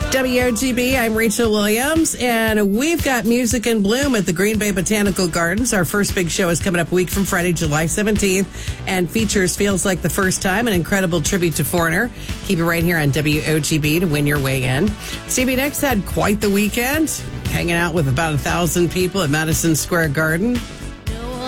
WOGB, I'm Rachel Williams, and we've got Music in Bloom at the Green Bay Botanical Gardens. Our first big show is coming up a week from Friday, July 17th, and features Feels Like the First Time, an incredible tribute to Foreigner. Keep it right here on WOGB to win your way in. Stevie Nicks had quite the weekend, hanging out with about 1,000 people at Madison Square Garden.